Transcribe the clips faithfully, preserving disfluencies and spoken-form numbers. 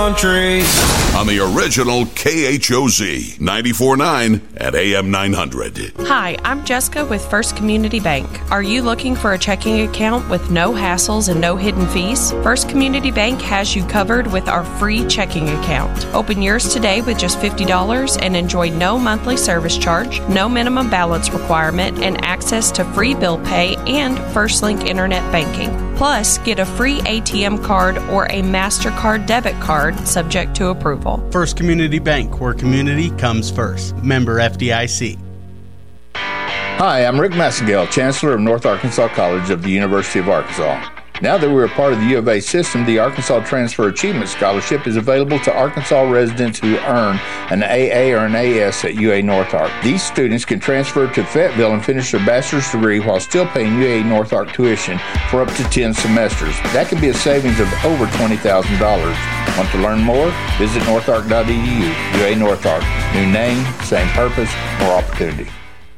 country. On the original K H O Z, ninety-four point nine at A M nine hundred. Hi, I'm Jessica with First Community Bank. Are you looking for a checking account with no hassles and no hidden fees? First Community Bank has you covered with our free checking account. Open yours today with just fifty dollars and enjoy no monthly service charge, no minimum balance requirement, and access to free bill pay and FirstLink Internet Banking. Plus, get a free A T M card or a MasterCard debit card subject to approval. First Community Bank, where community comes first. Member F D I C. Hi, I'm Rick Massengale, Chancellor of North Arkansas College of the University of Arkansas. Now that we're a part of the U of A system, the Arkansas Transfer Achievement Scholarship is available to Arkansas residents who earn an A A or an A S at U A North Ark. These students can transfer to Fayetteville and finish their bachelor's degree while still paying U A North Ark tuition for up to ten semesters. That can be a savings of over twenty thousand dollars. Want to learn more? Visit north ark dot e d u. U A North Ark. New name, same purpose, more opportunity.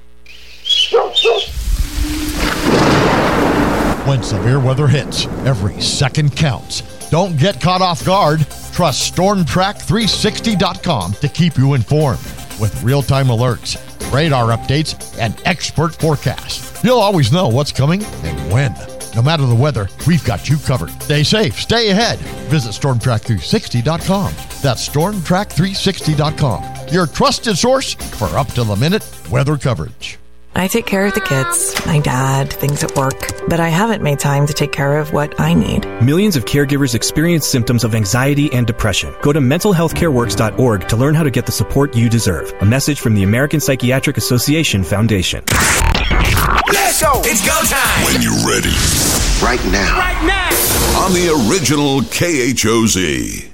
When severe weather hits, every second counts. Don't get caught off guard. Trust Storm Track three sixty dot com to keep you informed with real-time alerts, radar updates, and expert forecasts. You'll always know what's coming and when. No matter the weather, we've got you covered. Stay safe, stay ahead. Visit storm track three sixty dot com. That's storm track three sixty dot com, your trusted source for up-to-the-minute weather coverage. I take care of the kids, my dad, things at work, but I haven't made time to take care of what I need. Millions of caregivers experience symptoms of anxiety and depression. Go to mental health care works dot org to learn how to get the support you deserve. A message from the American Psychiatric Association Foundation. Let's go! It's go time! When you're ready. Right now. Right now! On the original K H O Z.